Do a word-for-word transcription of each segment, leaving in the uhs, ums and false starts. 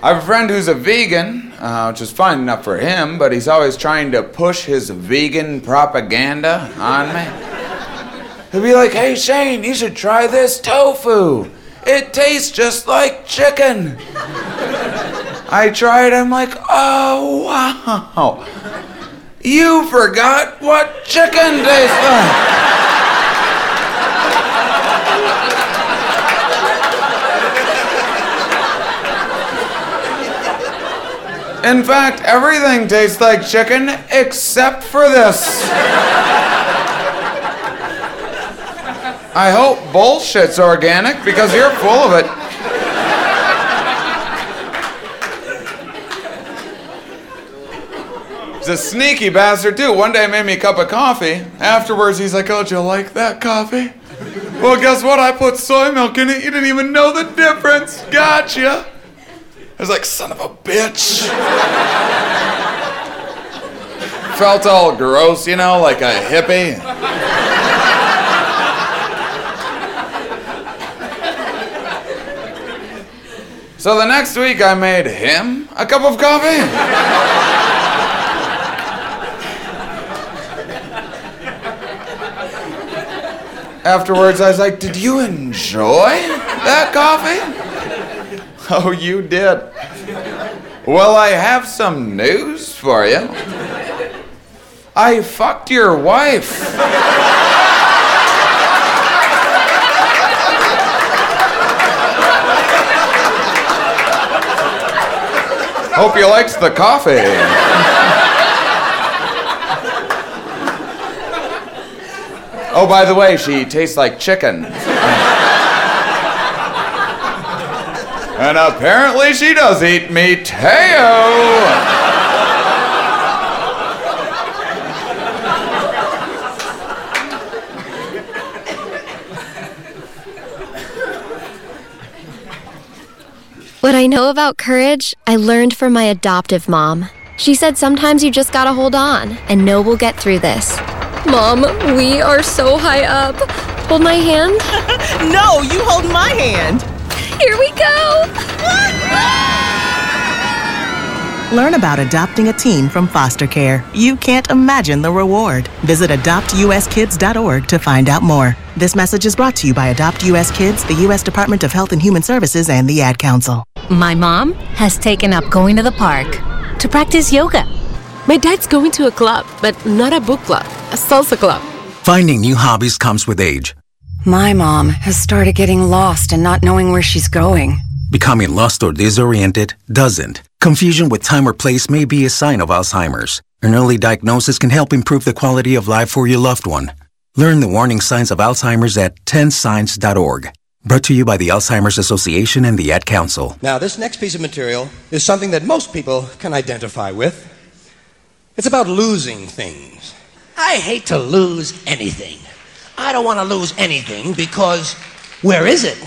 I have a friend who's a vegan, uh, which is fine enough for him, but he's always trying to push his vegan propaganda on me. He'll be like, hey, Shane, you should try this tofu. It tastes just like chicken. I tried, I'm like, oh, wow. You forgot what chicken tastes like. In fact, everything tastes like chicken except for this. I hope bullshit's organic because you're full of it. He's a sneaky bastard too. One day he made me a cup of coffee. Afterwards he's like, oh, do you like that coffee? Well, guess what? I put soy milk in it. You didn't even know the difference. Gotcha. I was like, son of a bitch. Felt all gross, you know, like a hippie. So the next week I made him a cup of coffee. Afterwards I was like, did you enjoy that coffee? Oh, you did. Well, I have some news for you. I fucked your wife. Hope you liked the coffee. Oh, by the way, she tastes like chicken. And apparently she does eat meat. Hey-o! What I know about courage, I learned from my adoptive mom. She said sometimes you just gotta hold on and know we'll get through this. Mom, we are so high up. Hold my hand. No, you hold my hand. Here we go! Learn about adopting a teen from foster care. You can't imagine the reward. Visit adopt u s kids dot org to find out more. This message is brought to you by Adopt U S Kids, the U S Department of Health and Human Services, and the Ad Council. My mom has taken up going to the park to practice yoga. My dad's going to a club, but not a book club, a salsa club. Finding new hobbies comes with age. My mom has started getting lost and not knowing where she's going. Becoming lost or disoriented doesn't. Confusion with time or place may be a sign of Alzheimer's. An early diagnosis can help improve the quality of life for your loved one. Learn the warning signs of Alzheimer's at ten signs dot org. Brought to you by the Alzheimer's Association and the Ad Council. Now, this next piece of material is something that most people can identify with. It's about losing things. I hate to lose anything. I don't want to lose anything because where is it?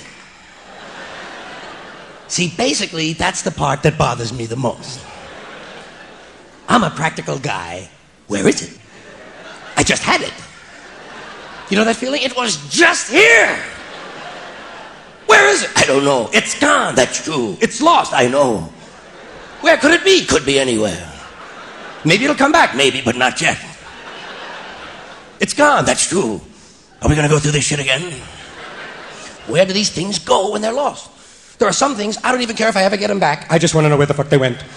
See, basically, that's the part that bothers me the most. I'm a practical guy. Where is it? I just had it. You know that feeling? It was just here. Where is it? I don't know. It's gone. That's true. It's lost. I know. Where could it be? Could be anywhere. Maybe it'll come back. Maybe, but not yet. It's gone. That's true. Are we going to go through this shit again? Where do these things go when they're lost? There are some things, I don't even care if I ever get them back. I just want to know where the fuck they went.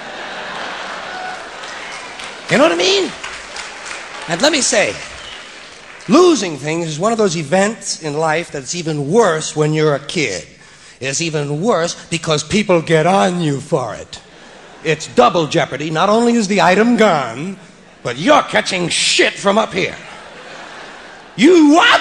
You know what I mean? And let me say, losing things is one of those events in life that's even worse when you're a kid. It's even worse because people get on you for it. It's double jeopardy. Not only is the item gone, but you're catching shit from up here. You what?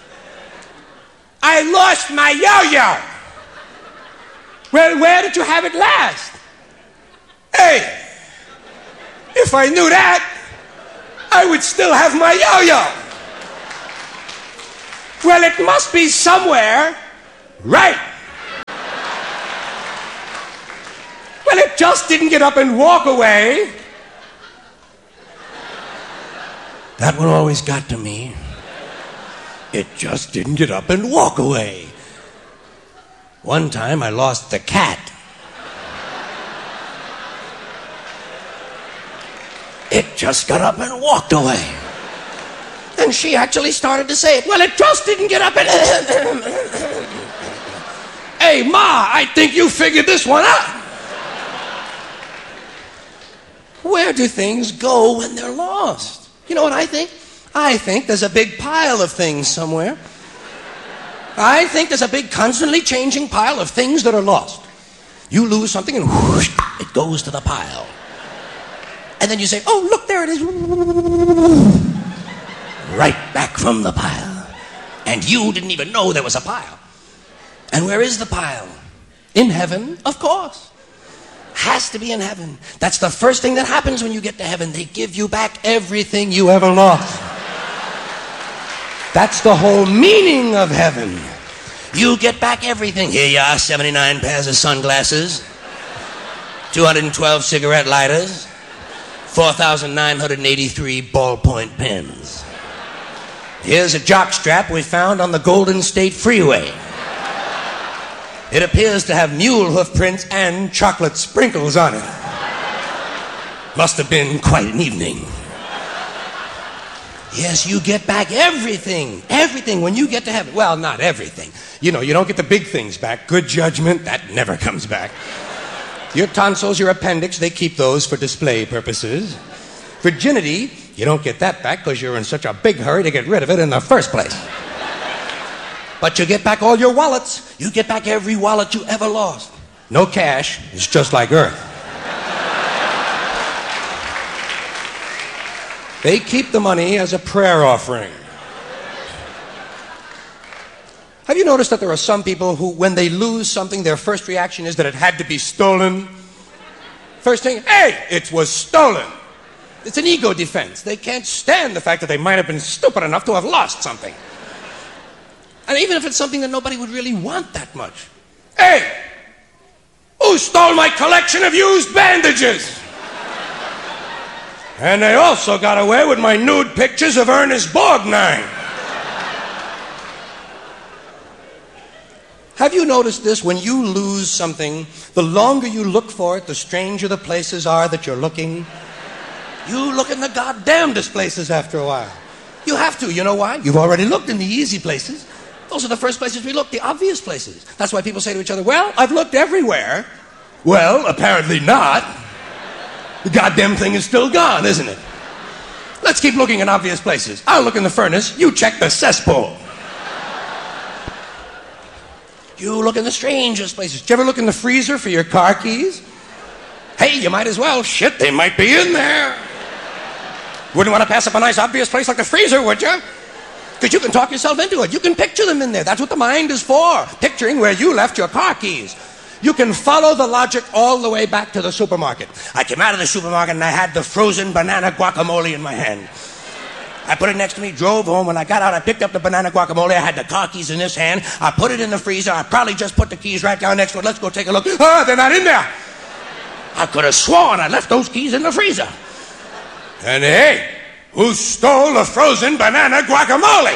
I lost my yo-yo. Well, where did you have it last? Hey, if I knew that, I would still have my yo-yo. Well, it must be somewhere, right? Well, it just didn't get up and walk away. That one always got to me. It just didn't get up and walk away. One time I lost the cat. It just got up and walked away. And she actually started to say it. Well, it just didn't get up and... Hey, Ma, I think you figured this one out. Where do things go when they're lost? You know what I think? I think there's a big pile of things somewhere. I think there's a big constantly changing pile of things that are lost. You lose something and whoosh, it goes to the pile. And then you say, oh, look, there it is. Right back from the pile. And you didn't even know there was a pile. And where is the pile? In heaven, of course. Has to be in heaven. That's the first thing that happens when you get to heaven. They give you back everything you ever lost. That's the whole meaning of heaven. You get back everything. Here you are, seventy-nine pairs of sunglasses, two hundred twelve cigarette lighters, four thousand nine hundred eighty-three ballpoint pens. Here's a jockstrap we found on the Golden State Freeway. It appears to have mule hoof prints and chocolate sprinkles on it. Must have been quite an evening. Yes, you get back everything. Everything when you get to heaven. Well, not everything. You know, you don't get the big things back. Good judgment, that never comes back. Your tonsils, your appendix, they keep those for display purposes. Virginity, you don't get that back because you're in such a big hurry to get rid of it in the first place. But you get back all your wallets. You get back every wallet you ever lost. No cash. It's just like Earth. They keep the money as a prayer offering. Have you noticed that there are some people who, when they lose something, their first reaction is that it had to be stolen? First thing, hey, it was stolen. It's an ego defense. They can't stand the fact that they might have been stupid enough to have lost something. And even if it's something that nobody would really want that much. Hey, who stole my collection of used bandages? And they also got away with my nude pictures of Ernest Borgnine. Have you noticed this? When you lose something, the longer you look for it, the stranger the places are that you're looking. You look in the goddamnedest places after a while. You have to. You know why? You've already looked in the easy places. Those are the first places we look, the obvious places. That's why people say to each other, well, I've looked everywhere. Well, apparently not. The goddamn thing is still gone, isn't it? Let's keep looking in obvious places. I'll look in the furnace, you check the cesspool. You look in the strangest places. Did you ever look in the freezer for your car keys? Hey, you might as well. Shit, they might be in there. Wouldn't want to pass up a nice obvious place like the freezer, would you? Because you can talk yourself into it. You can picture them in there. That's what the mind is for. Picturing where you left your car keys. You can follow the logic all the way back to the supermarket. I came out of the supermarket and I had the frozen banana guacamole in my hand. I put it next to me, drove home. When I got out, I picked up the banana guacamole. I had the car keys in this hand. I put it in the freezer. I probably just put the keys right down next to it. Let's go take a look. Ah, they're not in there. I could have sworn I left those keys in the freezer. And hey, who stole the frozen banana guacamole?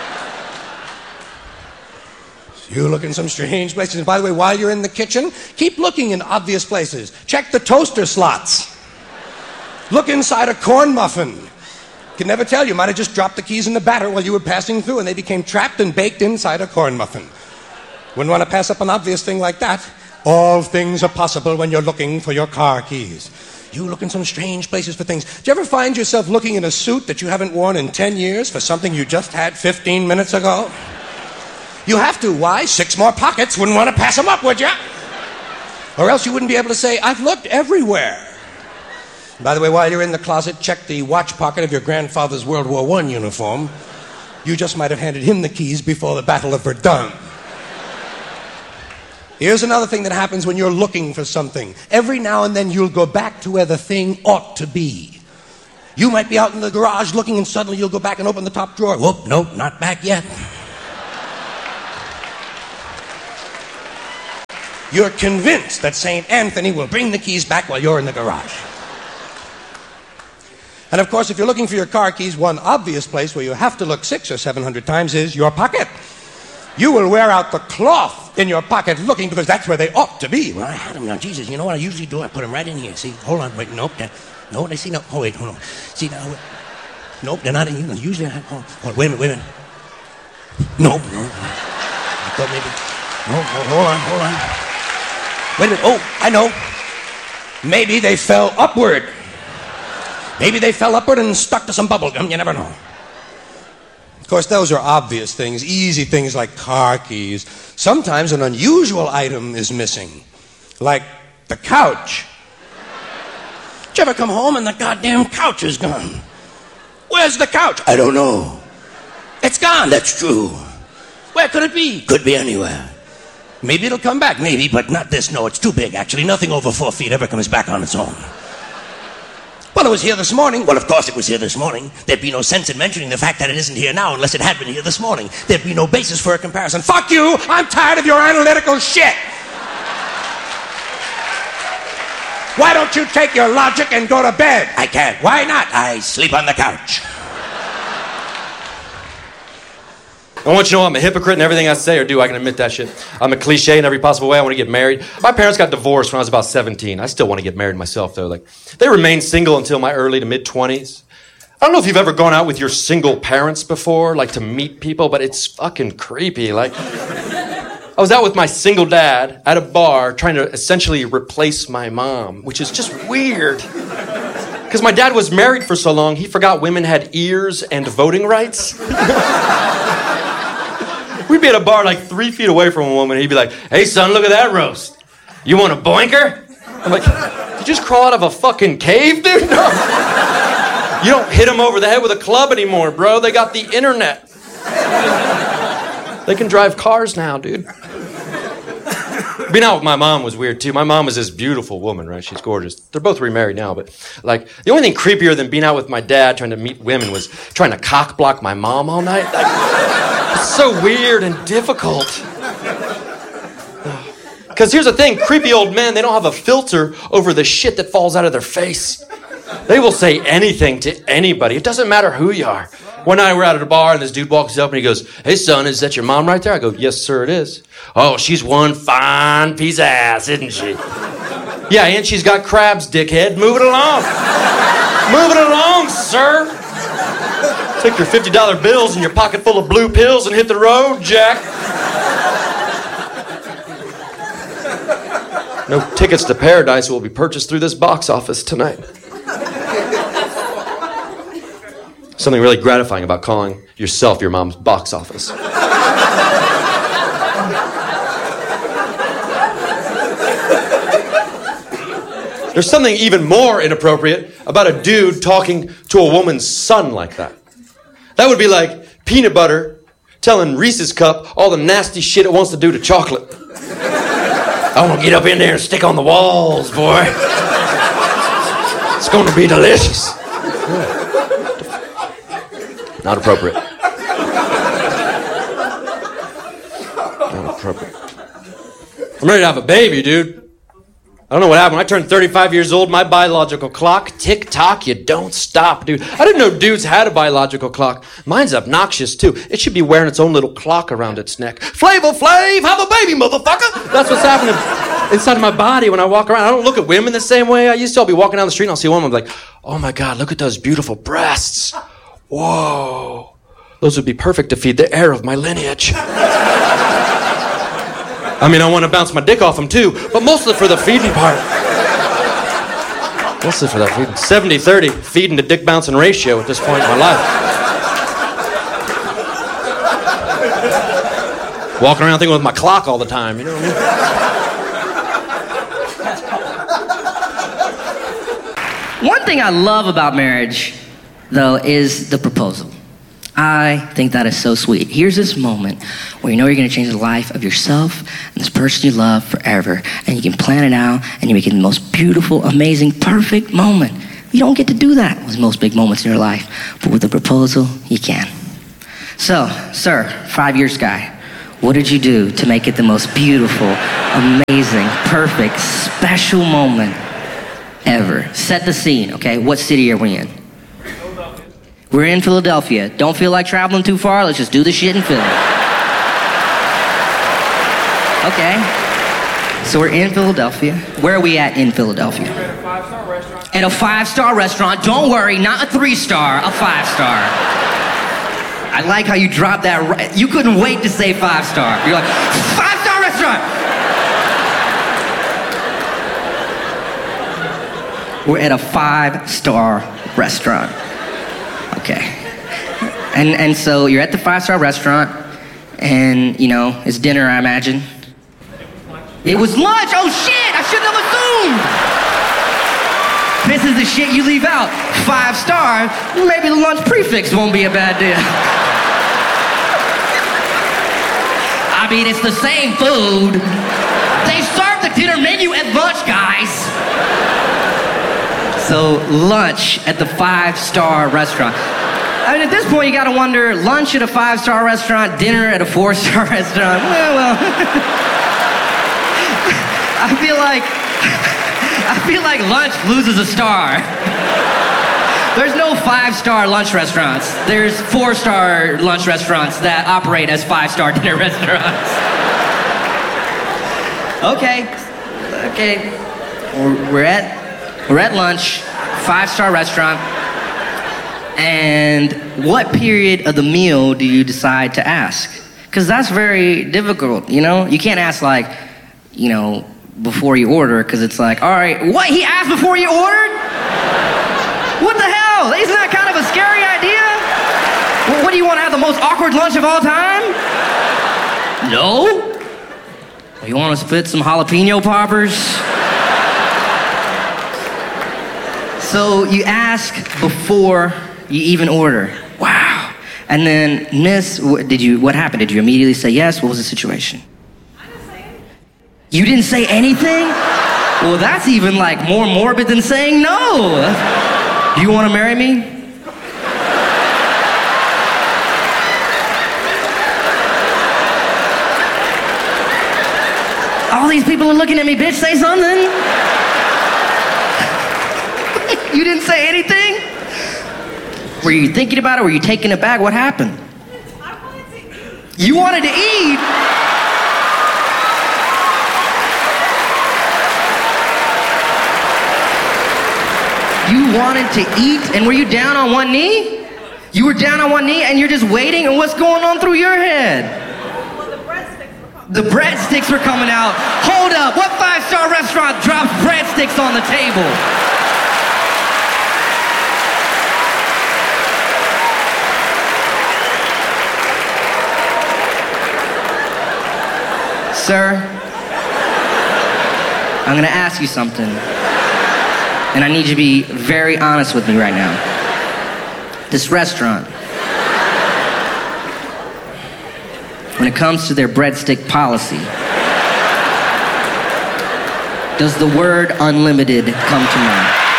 You look in some strange places. And by the way, while you're in the kitchen, keep looking in obvious places. Check the toaster slots. Look inside a corn muffin. Can never tell. You might have just dropped the keys in the batter while you were passing through and they became trapped and baked inside a corn muffin. Wouldn't want to pass up an obvious thing like that. All things are possible when you're looking for your car keys. You look in some strange places for things. Do you ever find yourself looking in a suit that you haven't worn in ten years for something you just had fifteen minutes ago? You have to. Why? Six more pockets. Wouldn't want to pass them up, would you? Or else you wouldn't be able to say, I've looked everywhere. By the way, while you're in the closet, check the watch pocket of your grandfather's World War One uniform. You just might have handed him the keys before the Battle of Verdun. Here's another thing that happens when you're looking for something. Every now and then you'll go back to where the thing ought to be. You might be out in the garage looking and suddenly you'll go back and open the top drawer. Whoop, nope, not back yet. You're convinced that Saint Anthony will bring the keys back while you're in the garage. And of course, if you're looking for your car keys, one obvious place where you have to look six or seven hundred times is your pocket. You will wear out the cloth in your pocket looking because that's where they ought to be. Well, I had them now. Jesus, you know what I usually do? I put them right in here. See, hold on, wait, nope. That, No, they see no. Oh wait, hold on. See now. Wait. Nope, they're not. You know, usually, I, hold, hold, wait a minute, wait a minute. Nope, no. I thought maybe. No, no, hold on, hold on. Wait a minute. Oh, I know. Maybe they fell upward. Maybe they fell upward and stuck to some bubble gum. You never know. Of course, those are obvious things, easy things like car keys. Sometimes an unusual item is missing, like the couch. Did you ever come home and the goddamn couch is gone? Where's the couch? I don't know. It's gone. That's true. Where could it be? Could be anywhere. Maybe it'll come back. Maybe, but not this. No, it's too big, actually. Nothing over four feet ever comes back on its own. Well, it was here this morning. Well, of course it was here this morning. There'd be no sense in mentioning the fact that it isn't here now unless it had been here this morning. There'd be no basis for a comparison. Fuck you! I'm tired of your analytical shit! Why don't you take your logic and go to bed? I can't. Why not? I sleep on the couch. I want you to know I'm a hypocrite in everything I say or do. I can admit that shit. I'm a cliche in every possible way. I want to get married. My parents got divorced when I was about seventeen. I still want to get married myself, though. Like, they remained single until my early to mid-twenties. I don't know if you've ever gone out with your single parents before, like to meet people, but it's fucking creepy. Like, I was out with my single dad at a bar trying to essentially replace my mom, which is just weird. Because my dad was married for so long, he forgot women had ears and voting rights. We'd be at a bar like three feet away from a woman, and he'd be like, "Hey, son, look at that roast. You want a boinker?" I'm like, "Did you just crawl out of a fucking cave, dude?" No. You don't hit them over the head with a club anymore, bro. They got the internet. They can drive cars now, dude. Being out with my mom was weird, too. My mom was this beautiful woman, right? She's gorgeous. They're both remarried now, but, like, the only thing creepier than being out with my dad trying to meet women was trying to cock block my mom all night. Like, it's so weird and difficult. Because here's the thing, creepy old men, they don't have a filter over the shit that falls out of their face. They will say anything to anybody. It doesn't matter who you are. One night we're out at a bar and this dude walks up and he goes, "Hey son, is that your mom right there?" I go, "Yes sir, it is." "Oh, she's one fine piece of ass, isn't she?" "Yeah, and she's got crabs, dickhead. Move it along. Move it along, sir. Take your fifty dollar bills and your pocket full of blue pills and hit the road, Jack." No tickets to paradise will be purchased through this box office tonight. Something really gratifying about calling yourself your mom's box office. There's something even more inappropriate about a dude talking to a woman's son like that. That would be like peanut butter telling Reese's Cup all the nasty shit it wants to do to chocolate. "I want to get up in there and stick on the walls, boy. It's going to be delicious." Not appropriate. Not appropriate. I'm ready to have a baby, dude. I don't know what happened. When I turned thirty-five years old, my biological clock, tick-tock, you don't stop, dude. I didn't know dudes had a biological clock. Mine's obnoxious, too. It should be wearing its own little clock around its neck. Flavor Flav, have a baby, motherfucker! That's what's happening inside of my body when I walk around. I don't look at women the same way I used to. I'll be walking down the street and I'll see a woman, I'm like, "Oh my God, look at those beautiful breasts. Whoa. Those would be perfect to feed the heir of my lineage." I mean, I want to bounce my dick off them too, but mostly for the feeding part. Mostly for that feeding. seventy thirty feeding to dick bouncing ratio at this point in my life. Walking around thinking with my clock all the time, you know what I mean? One thing I love about marriage, though, is the proposal. I think that is so sweet. Here's this moment where you know you're going to change the life of yourself and this person you love forever, and you can plan it out, and you make it the most beautiful, amazing, perfect moment. You don't get to do that with most big moments in your life, but with a proposal, you can. So, sir, five-year guy, what did you do to make it the most beautiful, amazing, perfect, special moment ever? Set the scene, okay? What city are we in? We're in Philadelphia. Don't feel like traveling too far? Let's just do the shit in Philly. Okay. So we're in Philadelphia. Where are we at in Philadelphia? At a five-star restaurant. At a five-star restaurant. Don't worry, not a three-star, a five-star. I like how you dropped that right. You couldn't wait to say five-star. You're like, five-star restaurant! We're at a five-star restaurant. Okay. And and so you're at the five-star restaurant, and, you know, it's dinner, I imagine. It was lunch! Oh, shit! I shouldn't have assumed! This is the shit you leave out. Five star, maybe the lunch prefix won't be a bad deal. I mean, it's the same food. They serve the dinner menu at lunch, guys. So, lunch at the five-star restaurant. I mean, at this point, you gotta wonder, lunch at a five-star restaurant, dinner at a four-star restaurant. Well, well. I feel like, I feel like lunch loses a star. There's no five-star lunch restaurants. There's four-star lunch restaurants that operate as five-star dinner restaurants. Okay, okay. We're, we're at, we're at lunch, five-star restaurant. And what period of the meal do you decide to ask? Because that's very difficult, you know? You can't ask like, you know, before you order, because it's like, all right, what, he asked before you ordered? What the hell? Isn't that kind of a scary idea? Well, what do you want to have, the most awkward lunch of all time? No? You want to spit some jalapeno poppers? So you ask before you even order. Wow. And then, Miss, what, did you, what happened? Did you immediately say yes? What was the situation? I didn't say anything. You didn't say anything? Well, that's even like more morbid than saying no. Do you want to marry me? All these people are looking at me, bitch, say something. You didn't say anything? Were you thinking about it? Were you taken aback? What happened? I wanted to eat. You wanted to eat? You wanted to eat, and were you down on one knee? You were down on one knee, and you're just waiting, and what's going on through your head? Well, the breadsticks were coming. The breadsticks were coming out. Hold up, what five-star restaurant drops breadsticks on the table? Sir, I'm gonna ask you something, and I need you to be very honest with me right now. This restaurant, when it comes to their breadstick policy, does the word unlimited come to mind?